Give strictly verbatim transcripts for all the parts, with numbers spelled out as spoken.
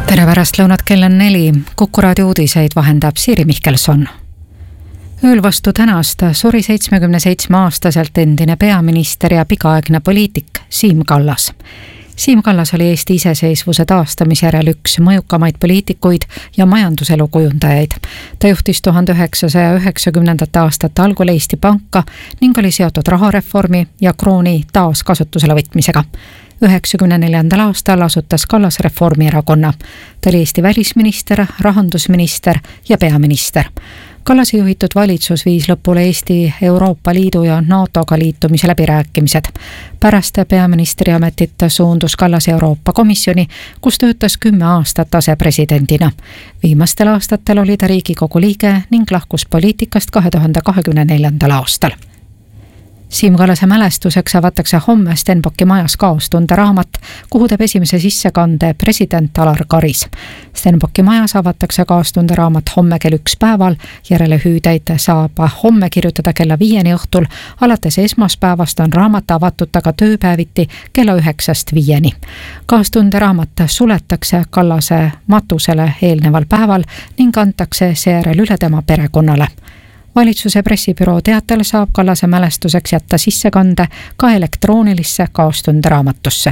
tere pärast lõunat, kell on neli. Kuku raadio uudiseid vahendab Siiri Mihkelson. Ööl vastu tänast suri seitsmekümne seitsme aastaselt endine peaminister ja pikaaegne poliitik Siim Kallas. Siim Kallas oli Eesti iseseisvuse taastamisjärel üks mõjukamaid poliitikuid ja majanduselu kujundajaid. Ta juhtis tuhande üheksasaja üheksakümnendate aastate algul Eesti Panka ning oli seotud rahareformi ja krooni taaskasutusele võtmisega. üheksakümne neljandal aastal asutas Kallas Reformierakonna. Ta oli Eesti välisminister, rahandusminister ja peaminister. Kallase juhitud valitsus viis lõpule Eesti Euroopa Liidu ja NATOga liitumise läbirääkimised. Pärast peaministri ametit suundus Kallas Euroopa Komisjoni, kus töötas kümme aastat asepresidendina. Viimastel aastatel oli ta Riigikogu liige ning lahkus poliitikast kahe tuhande kahekümne neljandal aastal. Siim Kallase mälestuseks avatakse homme Stenbocki majas kaostunde raamat, kuhu teeb esimese sissekande president Alar Karis. Stenbocki majas avatakse kaostunde raamat homme kell üks päeval, järele hüüdeid saab homme kirjutada kella viieni õhtul, alates esmaspäevast on raamat avatud taga tööpäeviti kella üheksast viieni. Kaostunde raamat suletakse Kallase matusele eelneval päeval ning antakse seejärel üle tema perekonnale. Valitsuse pressibüroo teatel saab Kallase mälestuseks jätta sissekande ka elektroonilisse kaostunde raamatusse.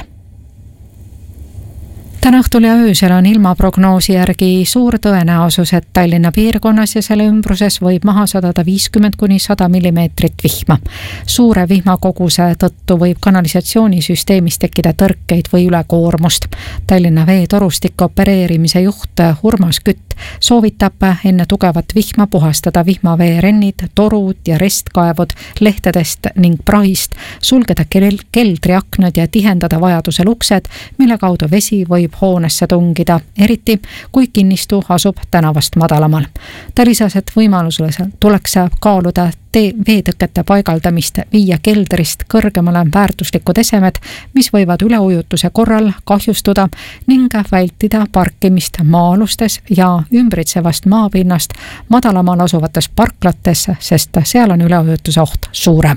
Täna õhtul ja öösel on ilmaprognoosi järgi suur tõenäosus, et Tallinna piirkonnas ja selle ümbruses võib maha sadada viiskümmend kuni sada millimeetrit vihma. Suure vihmakoguse tõttu võib kanalisatsioonisüsteemis tekkida tõrkeid või ülekoormust. Tallinna veetorustiku opereerimise juht Urmas Kütt soovitab enne tugevat vihma puhastada vihmaveerennid, torud ja restkaevud lehtedest ning prahist, sulgeda kel- keldriaknad ja tihendada vajadusel uksed, mille kaudu vesi võib hoonesse tungida, eriti kui kinnistu asub tänavast madalamal. Ta lisas, et võimalusel tuleks kaaluda veetõkete paigaldamist, viia keldrist kõrgemale väärtuslikud esemed, mis võivad üleujutuse korral kahjustuda ning vältida parkimist maa-alustes ja ümbritsevast maapinnast madalamal asuvates parklates, sest seal on üleujutuse oht suurem.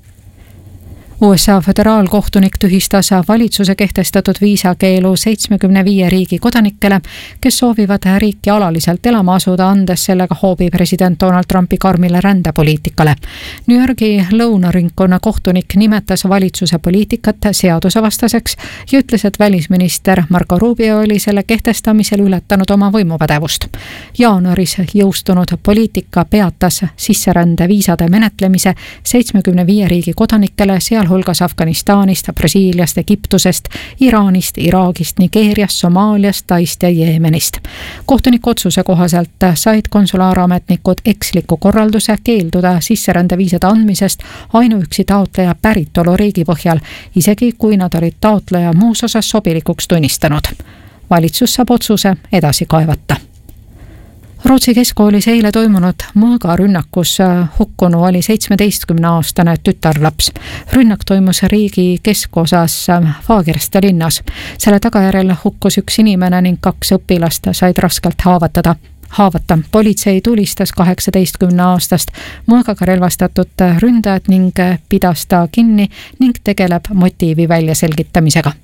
U S A föderaalkohtunik tühistas valitsuse kehtestatud viisakeelu seitsmekümne viie riigi kodanikele, kes soovivad riiki alaliselt elama asuda, andes sellega hoobi president Donald Trumpi karmile rändepoliitikale. New Yorgi lõunaringkonna kohtunik nimetas valitsuse poliitikat seadusevastaseks ja ütles, et välisminister Marco Rubio oli selle kehtestamisel ületanud oma võimupädevust. Jaanuaris jõustunud poliitika peatas sisserände viisade menetlemise seitsmekümne viie riigi kodanikele, seal hulgas Afganistanist, Brasiiliast, Egiptusest, Iraanist, Iraagist, Nigeeriast, Somaaliast, Taist ja Jeemenist. Kohtunik otsuse kohaselt said konsulaarametnikud eksliku korralduse keelduda sisserände viisade andmisest ainuüksi taotleja päritolu riigi põhjal, isegi kui nad olid taotleja muus osas sobilikuks tunnistanud. Valitsus saab otsuse edasi kaevata. Rootsi keskkoolis eile toimunud mõõgarünnakus hukkunu oli seitsmeteistkümneaastane tütarlaps. Rünnak toimus riigi keskosas Fagersta linnas. Selle tagajärjel hukkus üks inimene ning kaks õpilast said raskelt haavatada. Haavata. Politsei tulistas kaheksateistkümne aastast mõõgaga relvastatud ründajat ning pidas ta kinni ning tegeleb motiivi väljaselgitamisega.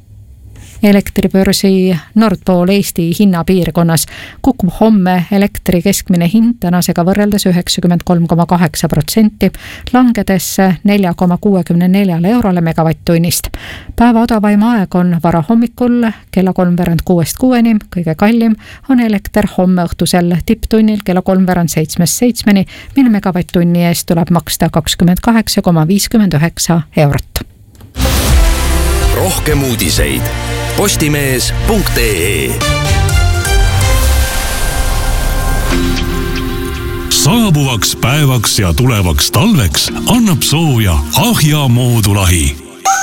Elektribörsi Nordpool Eesti hinnapiirkonnas kukub homme elektri keskmine hind tänasega võrreldes üheksakümmend kolm koma kaheksa protsenti, langedes neli koma kuuskümmend neli eurole megavatt-tunnist. Päeva odavaim aeg on vara hommikul kella kolmveerand kuuest kuueni, kõige kallim on elekter homme õhtusel tipptunnil kella kolmveerand seitsmest seitsmeni, mil megavatt-tunni eest tuleb maksta kakskümmend kaheksa koma viiskümmend üheksa eurot. Rohkem uudiseid postimees punkt ee. Saabuvaks päevaks ja tulevaks talveks annab sooja Ahja moodulahi.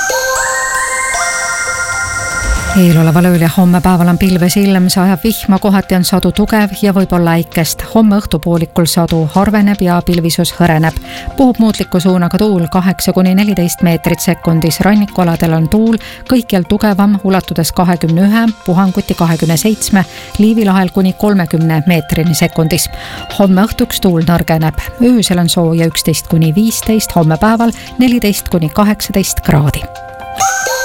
Eeloleval ööl ja homme päeval on pilves ilm, see ajab vihma, kohati on sadu tugev ja võib-olla äikest. Homme õhtupoolikul sadu harveneb ja pilvisus hõreneb. Puhub muutliku suunaga tuul kaheksa kuni neliteist meetrit sekundis. Rannikualadel on tuul kõikjal tugevam, ulatudes kahekümne ühe, puhanguti kahekümne seitsme, Liivilahel kuni kolmekümne meetrini sekundis. Homme õhtuks tuul nõrgeneb. Öösel on sooja üksteist kuni viisteist, homme päeval neliteist kuni kaheksateist kraadi.